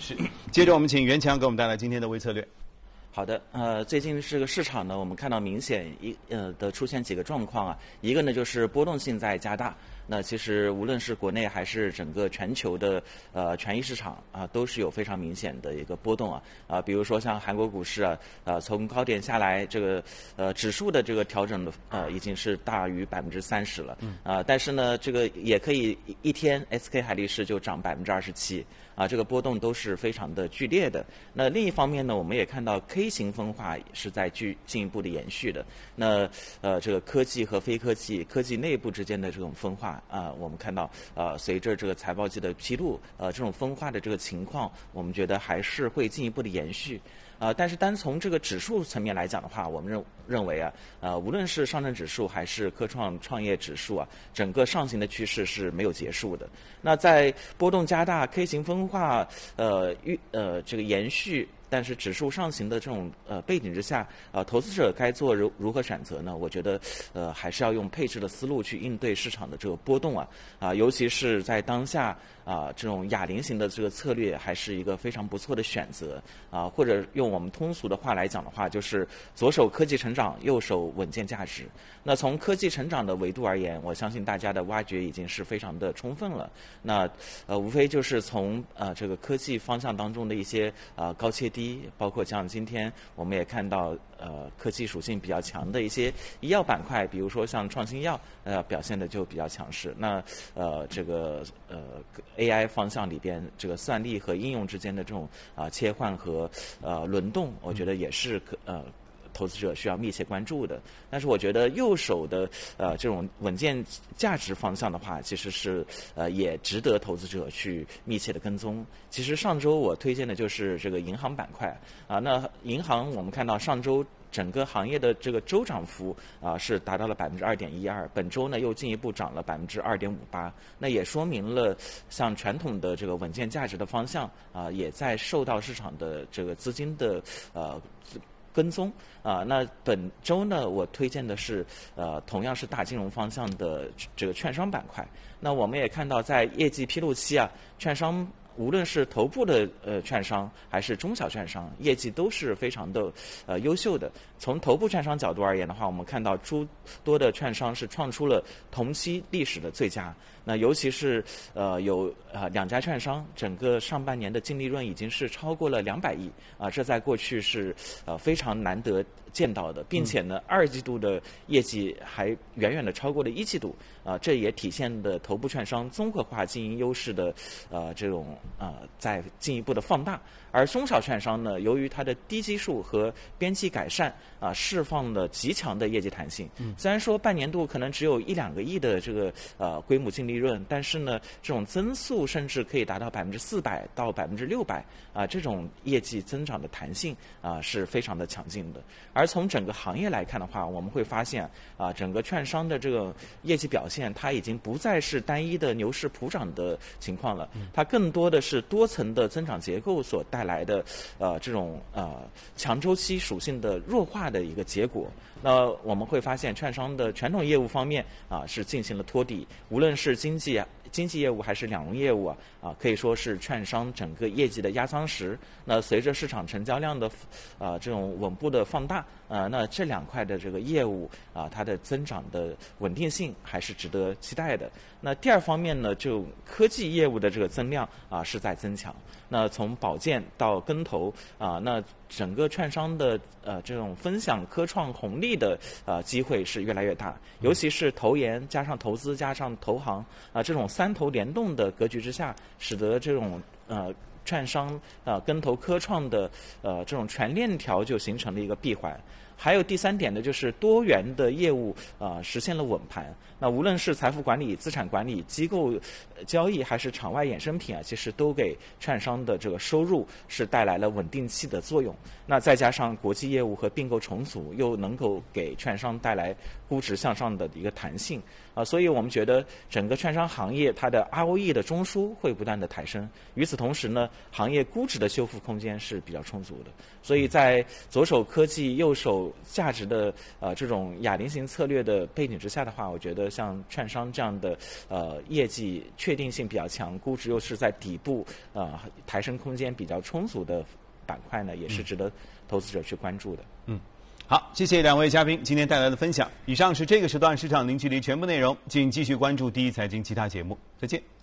续。接着我们请袁强给我们带来今天的微策略。 好的，最近这个市场呢，我们看到明显的出现几个状况啊，一个呢就是波动性在加大。那其实无论是国内还是整个全球的权益市场啊，都是有非常明显的一个波动比如说像韩国股市从高点下来，这个指数的这个调整的已经是大于30%了但是呢，这个也可以一天 SK 海力士就涨27%这个波动都是非常的剧烈的。那另一方面呢，我们也看到 K 型分化是在进一步的延续的。那这个科技和非科技、科技内部之间的这种分化我们看到随着这个财报季的披露这种分化的这个情况，我们觉得还是会进一步的延续。但是单从这个指数层面来讲的话，我们认为无论是上证指数还是科创业指数整个上行的趋势是没有结束的。那在波动加大、K 型分化这个延续，但是指数上行的这种背景之下投资者该做如何选择呢？我觉得还是要用配置的思路去应对市场的这个波动尤其是在当下这种哑铃型的这个策略还是一个非常不错的选择或者用我们通俗的话来讲的话，就是左手科技成长，右手稳健价值。那从科技成长的维度而言，我相信大家的挖掘已经是非常的充分了。那无非就是从这个科技方向当中的一些高切低，包括像今天我们也看到科技属性比较强的一些医药板块，比如说像创新药表现的就比较强势。那这个AI 方向里边，这个算力和应用之间的这种切换和轮动，我觉得也是投资者需要密切关注的。但是我觉得右手的这种稳健价值方向的话，其实是也值得投资者去密切的跟踪。其实上周我推荐的就是这个银行板块那银行我们看到上周整个行业的这个周涨幅是达到了2.12%，本周呢又进一步涨了2.58%，那也说明了像传统的这个稳健价值的方向也在受到市场的这个资金的跟踪那本周呢，我推荐的是同样是大金融方向的这个券商板块。那我们也看到，在业绩披露期券商无论是头部的券商还是中小券商，业绩都是非常的优秀的。从头部券商角度而言的话，我们看到诸多的券商是创出了同期历史的最佳。那尤其是有2家券商，整个上半年的净利润已经是超过了200亿这在过去是非常难得见到的，并且呢，2季度的业绩还远远的超过了1季度这也体现的头部券商综合化经营优势的这种在进一步的放大。而中小券商呢，由于它的低基数和边际改善释放了极强的业绩弹性。虽然说半年度可能只有1-2个亿的这个规模净利润，但是呢，这种增速甚至可以达到400%到600%这种业绩增长的弹性是非常的强劲的。而从整个行业来看的话，我们会发现整个券商的这个业绩表现，它已经不再是单一的牛市普涨的情况了，它更多的是多层的增长结构所带来的这种强周期属性的弱化的一个结果。那我们会发现，券商的传统业务方面是进行了托底，无论是经济业务还是两融业务可以说是券商整个业绩的压舱石。那随着市场成交量的这种稳步的放大那这2块的这个业务它的增长的稳定性还是值得期待的。那第二方面呢，就科技业务的这个增量是在增强。那从保荐到跟投那整个券商的这种分享科创红利的机会是越来越大，尤其是投研加上投资加上投行这种3投联动的格局之下，使得这种券商跟投科创的这种全链条就形成了一个闭环。还有第3点呢，就是多元的业务实现了稳盘。那无论是财富管理、资产管理、机构交易还是场外衍生品其实都给券商的这个收入是带来了稳定器的作用。那再加上国际业务和并购重组，又能够给券商带来估值向上的一个弹性所以我们觉得整个券商行业它的 ROE 的中枢会不断的抬升。与此同时呢，行业估值的修复空间是比较充足的。所以在左手科技、右手价值的这种哑铃型策略的背景之下的话，我觉得像券商这样的业绩确定性比较强、估值又是在底部抬升空间比较充足的板块呢，也是值得投资者去关注的。 好，谢谢两位嘉宾今天带来的分享。以上是这个时段市场零距离全部内容，请继续关注第一财经其他节目。再见。